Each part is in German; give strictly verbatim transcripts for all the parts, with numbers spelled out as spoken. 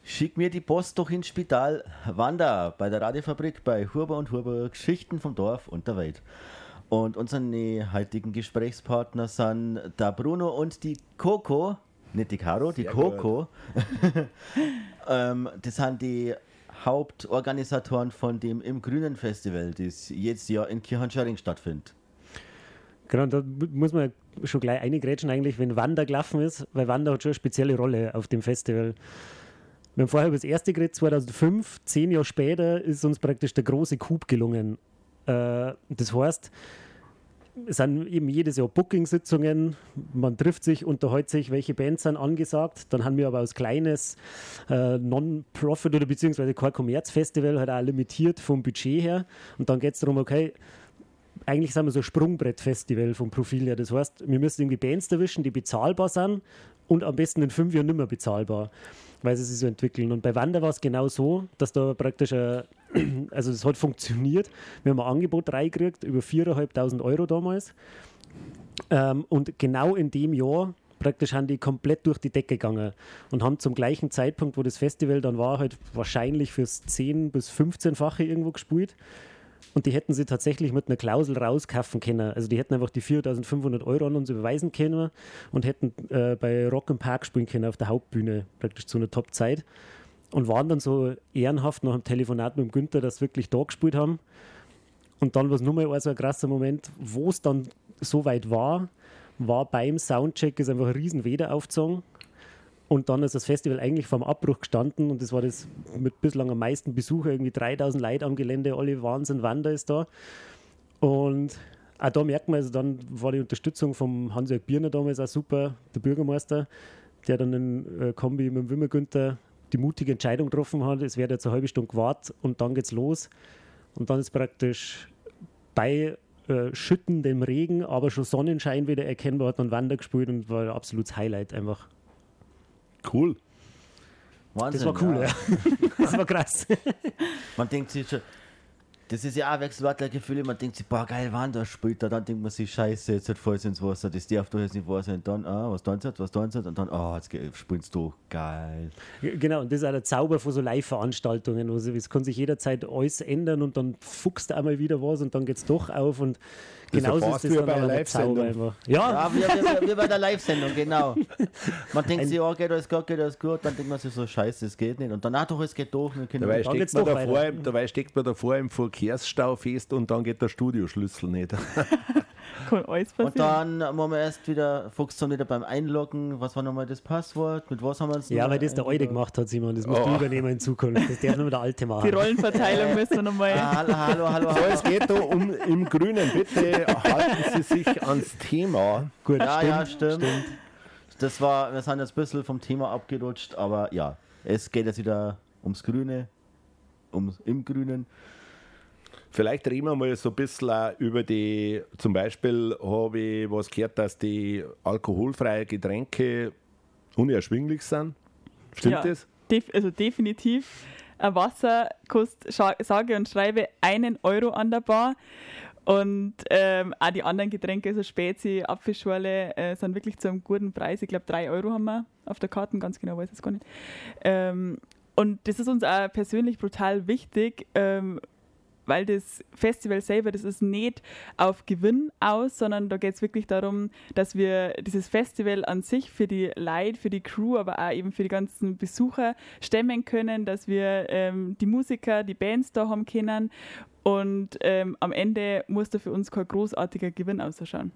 Schick mir die Post doch ins Spital. Wanda bei der Radiofabrik bei Huber und Huber, Geschichten vom Dorf und der Welt. Und unsere heutigen Gesprächspartner sind der Bruno und die Coco, nicht die Caro, die Sehr Coco. ähm, das sind die Hauptorganisatoren von dem Im Grünen Festival, das jetzt Jahr in Kirchhorn-Schöring stattfindet. Genau, da muss man schon gleich eingrätschen eigentlich, wenn Wanda gelaufen ist, weil Wanda hat schon eine spezielle Rolle auf dem Festival. Wir haben vorher über das erste geredet, zweitausendfünf, zehn Jahre später ist uns praktisch der große Coup gelungen. Äh, das heißt, es sind eben jedes Jahr Booking-Sitzungen, man trifft sich, unterhält sich, welche Bands sind angesagt. Dann haben wir aber als kleines äh, Non-Profit- oder beziehungsweise kein Kommerzfestival halt auch limitiert vom Budget her. Und dann geht es darum, okay, eigentlich sind wir so ein Sprungbrett-Festival vom Profil her. Das heißt, wir müssen irgendwie Bands erwischen, die bezahlbar sind und am besten in fünf Jahren nicht mehr bezahlbar, weil sie sich so entwickeln. Und bei Wanda war es genau so, dass da praktisch, ein, also es hat funktioniert. Wir haben ein Angebot reingekriegt, über viertausendfünfhundert Euro damals. Ähm, und genau in dem Jahr praktisch haben die komplett durch die Decke gegangen und haben zum gleichen Zeitpunkt, wo das Festival dann war, halt wahrscheinlich fürs zehn- bis fünfzehnfache irgendwo gespielt. Und die hätten sie tatsächlich mit einer Klausel rauskaufen können. Also die hätten einfach die viertausendfünfhundert Euro an uns überweisen können und hätten äh, bei Rock im Park spielen können auf der Hauptbühne, praktisch zu einer Top-Zeit. Und waren dann so ehrenhaft nach dem Telefonat mit dem Günther, dass sie wirklich da gespielt haben. Und dann war es nochmal so ein krasser Moment, wo es dann so weit war, war beim Soundcheck ist einfach ein riesen Weder aufgezogen. Und dann ist das Festival eigentlich vor dem Abbruch gestanden und das war das mit bislang am meisten Besucher, irgendwie dreitausend Leute am Gelände, alle Wahnsinn, Wanda ist da. Und auch da merkt man, also dann war die Unterstützung vom Hans-Jörg Bierner damals auch super, der Bürgermeister, der dann in äh, Kombi mit dem Wimmer Günther die mutige Entscheidung getroffen hat, es wird jetzt eine halbe Stunde gewartet und dann geht's los. Und dann ist praktisch bei äh, schüttendem Regen, aber schon Sonnenschein wieder erkennbar, hat dann Wanda gespielt und war ein absolutes Highlight einfach. Cool. Wahnsinn, das war cool, ja. ja. Das war krass. Man denkt sich schon, das ist ja auch Wechselwartler-Gefühl, man denkt sich, boah, geil, Wanda spielt da, dann denkt man sich, scheiße, jetzt hat voll ins Wasser, das darf doch jetzt nicht wahr sein, und dann, ah, was tanzt, was tanzt, und dann, ah, oh, jetzt spielst du, geil. Genau, und das ist auch der Zauber von so Live-Veranstaltungen, also es kann sich jederzeit alles ändern und dann fuchst einmal wieder was und dann geht es doch auf und genauso ist das dann aber der Zauber einfach. Ja, ja wie, wie, wie bei der Live-Sendung, genau. Man denkt sich, oh, geht alles gut, geht alles gut, dann denkt man sich so, scheiße, es geht nicht, und danach doch, es geht doch. Dabei steckt, man davor, im, dabei steckt man davor im Verkehrsstau fest und dann geht der Studioschlüssel nicht. Kann alles passieren. Und dann muss man erst wieder, fuchst dann wieder beim Einloggen, was war nochmal das Passwort, mit was haben wir es? Ja, weil das der Alte gemacht hat, Simon, das musst oh. du übernehmen in Zukunft, das darf nur der Alte machen. Die Rollenverteilung müssen wir nochmal. Ah, hallo, hallo, hallo. So, es geht da um im Grünen, bitte halten Sie sich ans Thema. Gut, ja, stimmt, ja, stimmt. stimmt. Das war, wir sind jetzt ein bisschen vom Thema abgerutscht, aber ja, es geht jetzt wieder ums Grüne, ums im Grünen. Vielleicht reden wir mal so ein bisschen über die, zum Beispiel habe ich was gehört, dass die alkoholfreien Getränke unerschwinglich sind. Stimmt ja, das? Def- also definitiv. Ein Wasser kostet, sage und schreibe, einen Euro an der Bar. Und ähm, auch die anderen Getränke, also Spezi, Apfelschorle, äh, sind wirklich zu einem guten Preis. Ich glaube, drei Euro haben wir auf der Karte, ganz genau weiß ich es gar nicht. Ähm, und das ist uns auch persönlich brutal wichtig, ähm, weil das Festival selber, das ist nicht auf Gewinn aus, sondern da geht es wirklich darum, dass wir dieses Festival an sich für die Leute, für die Crew, aber auch eben für die ganzen Besucher stemmen können, dass wir ähm, die Musiker, die Bands da haben können und ähm, am Ende muss da für uns kein großartiger Gewinn ausschauen.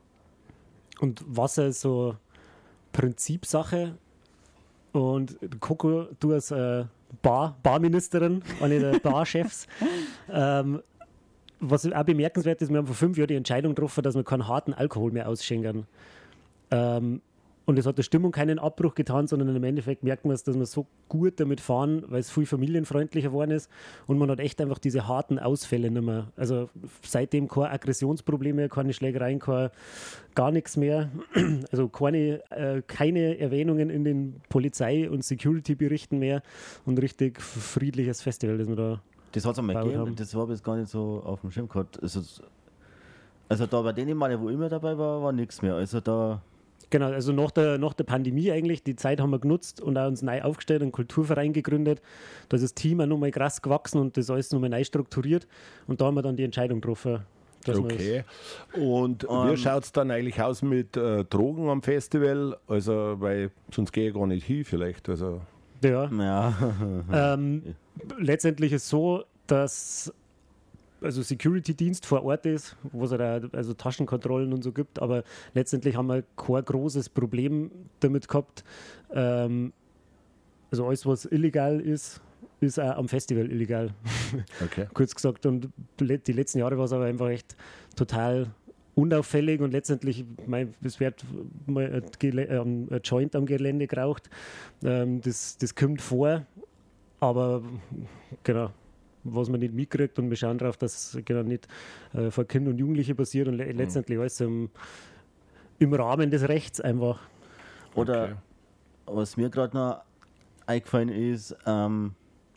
Und Wasser ist so Prinzipsache und Coco, du als äh Bar, Barministerin, eine der Barchefs. ähm, was auch bemerkenswert ist, wir haben vor fünf Jahren die Entscheidung getroffen, dass wir keinen harten Alkohol mehr ausschenken. Ähm, und es hat der Stimmung keinen Abbruch getan, sondern im Endeffekt merkt man es, dass wir so gut damit fahren, weil es viel familienfreundlicher geworden ist und man hat echt einfach diese harten Ausfälle nicht mehr. Also seitdem keine Aggressionsprobleme, keine Schlägereien, kein, gar nichts mehr. Also keine, äh, keine Erwähnungen in den Polizei- und Security-Berichten mehr und richtig friedliches Festival, das wir da Das hat es einmal gegeben, das habe ich jetzt gar nicht so auf dem Schirm gehabt. Also, also da bei denen, meine, wo immer dabei war, war nichts mehr. Also da Genau, also nach der, nach der Pandemie eigentlich, die Zeit haben wir genutzt und auch uns neu aufgestellt, einen Kulturverein gegründet. Da ist das Team auch nochmal krass gewachsen und das alles nochmal neu strukturiert. Und da haben wir dann die Entscheidung getroffen. Okay. Und Um, wie schaut es dann eigentlich aus mit äh, Drogen am Festival? Also, weil sonst gehe ich gar nicht hin vielleicht. Also. Ja. Ja. ähm, letztendlich ist es so, dass also Security-Dienst vor Ort ist, wo es halt auch, also Taschenkontrollen und so gibt, aber letztendlich haben wir kein großes Problem damit gehabt. Ähm, also alles, was illegal ist, ist auch am Festival illegal. Okay. Kurz gesagt. Und die letzten Jahre war es aber einfach echt total unauffällig und letztendlich, mein, es wird mal ein, Gele- ähm, ein Joint am Gelände geraucht. Ähm, das, das kommt vor, aber genau, was man nicht mitkriegt und wir schauen darauf, dass es genau nicht äh, vor Kindern und Jugendlichen passiert und le- letztendlich alles im, im Rahmen des Rechts einfach. Oder Okay. was mir gerade noch eingefallen ist, ähm,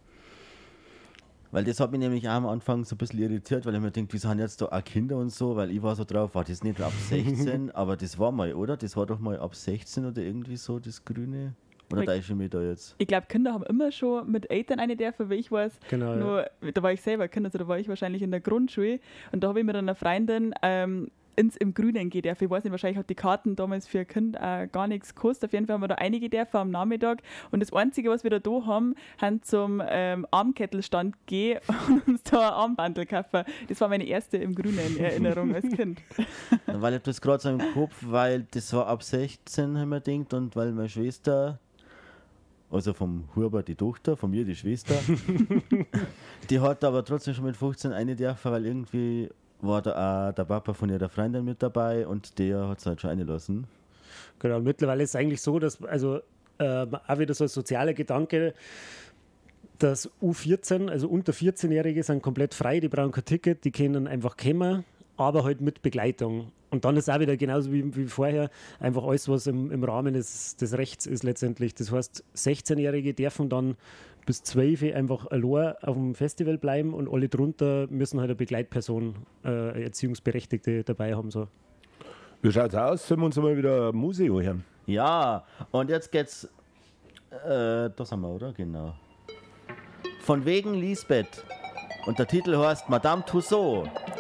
weil das hat mich nämlich auch am Anfang so ein bisschen irritiert, weil ich mir denke, wieso haben jetzt da auch Kinder und so, weil ich war so drauf, war das nicht ab sechzehn, aber das war mal, oder? Das war doch mal ab sechzehn oder irgendwie so, das Grüne. Oder Ich- da ist ich mir da jetzt? Ich glaube, Kinder haben immer schon mit Eltern eine dürfen, wie ich weiß. Genau, ja. Nur, da war ich selber Kind, also da war ich wahrscheinlich in der Grundschule und da habe ich mit einer Freundin ähm, ins im Grünen gehen dürfen. Ich weiß nicht, wahrscheinlich hat die Karten damals für ein Kind äh, gar nichts gekostet. Auf jeden Fall haben wir da einige dürfen am Nachmittag und das Einzige, was wir da, da haben, haben zum ähm, Armkettelstand gehen und uns da ein Armbandel kaufen. Das war meine erste im Grünen Erinnerung als Kind. Weil ich hab das gerade so im Kopf, weil das war ab sechzehn, haben wir gedacht, und weil meine Schwester, also vom Huber die Tochter, von mir die Schwester, die hat aber trotzdem schon mit fünfzehn eine dürfen, weil irgendwie war da auch der Papa von ihrer Freundin mit dabei und der hat es halt schon eingelassen. Genau, mittlerweile ist es eigentlich so, dass, also ähm, auch wieder so ein sozialer Gedanke, dass U vierzehn, also unter vierzehn-Jährige sind komplett frei, die brauchen kein Ticket, die können einfach kommen, aber halt mit Begleitung. Und dann ist auch wieder genauso wie, wie vorher einfach alles, was im, im Rahmen des, des Rechts ist letztendlich. Das heißt, sechzehn-Jährige dürfen dann bis zwölf einfach allein auf dem Festival bleiben und alle drunter müssen halt eine Begleitperson, äh, eine Erziehungsberechtigte dabei haben. So. Wie schaut es aus? Sollen wir uns mal wieder Musik hören? Ja, und jetzt geht's, äh, das haben wir, oder? Genau. Von wegen Lisbeth. Und der Titel heißt Madame Tussaud.